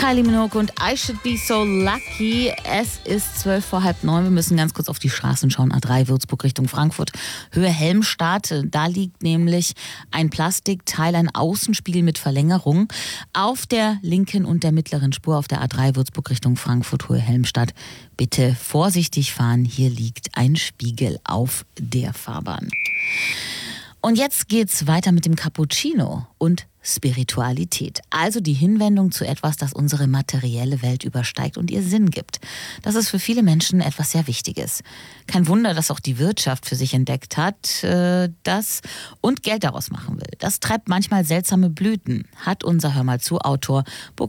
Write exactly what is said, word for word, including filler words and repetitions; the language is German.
Kylie Minogue und I Should Be So Lucky. Es ist zwölf vor halb neun. Wir müssen ganz kurz auf die Straßen schauen. A drei Würzburg Richtung Frankfurt, Höhe Helmstadt. Da liegt nämlich ein Plastikteil, ein Außenspiegel mit Verlängerung auf der linken und der mittleren Spur auf der A drei Würzburg Richtung Frankfurt, Höhe Helmstadt. Bitte vorsichtig fahren. Hier liegt ein Spiegel auf der Fahrbahn. Und jetzt geht's weiter mit dem Cappuccino und Spiritualität. Also die Hinwendung zu etwas, das unsere materielle Welt übersteigt und ihr Sinn gibt. Das ist für viele Menschen etwas sehr Wichtiges. Kein Wunder, dass auch die Wirtschaft für sich entdeckt hat, äh, das und Geld daraus machen will. Das treibt manchmal seltsame Blüten, hat unser Hör mal zu Autor